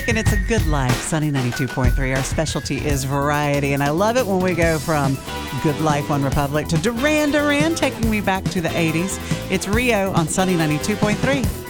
And it's a good life. Sunny 92.3. Our specialty is variety. And I love it when we go from Good Life, One Republic to Duran Duran, taking me back to the 80s. It's Rio on Sunny 92.3.